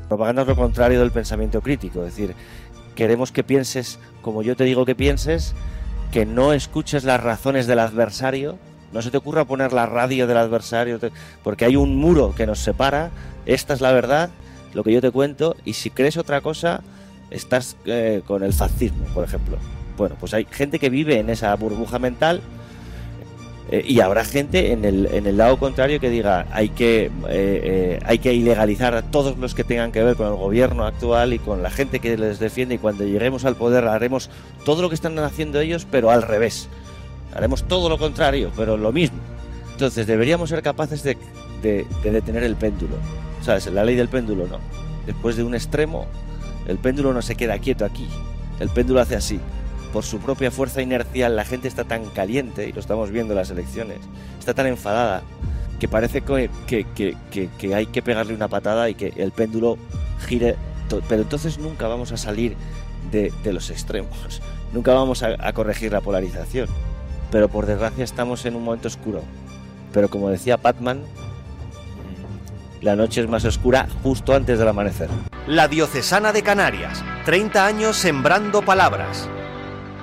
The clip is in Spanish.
Propaganda es lo contrario del pensamiento crítico, es decir, queremos que pienses como yo te digo que pienses, que no escuches las razones del adversario, no se te ocurra poner la radio del adversario, porque hay un muro que nos separa, esta es la verdad, lo que yo te cuento, y si crees otra cosa, estás con el fascismo, por ejemplo. Bueno, pues hay gente que vive en esa burbuja mental, y habrá gente en el lado contrario que diga hay que ilegalizar a todos los que tengan que ver con el gobierno actual y con la gente que les defiende, y cuando lleguemos al poder haremos todo lo que están haciendo ellos, pero al revés. Haremos todo lo contrario, pero lo mismo. Entonces deberíamos ser capaces de detener el péndulo. ¿Sabes? La ley del péndulo, no. Después de un extremo, el péndulo no se queda quieto aquí. El péndulo hace así. Por su propia fuerza inercial, la gente está tan caliente, y lo estamos viendo en las elecciones, está tan enfadada, que parece que hay que pegarle una patada y que el péndulo gire. Pero entonces nunca vamos a salir de los extremos, nunca vamos a corregir la polarización. Pero por desgracia estamos en un momento oscuro. Pero como decía Batman, la noche es más oscura justo antes del amanecer. La Diocesana de Canarias, 30 años sembrando palabras.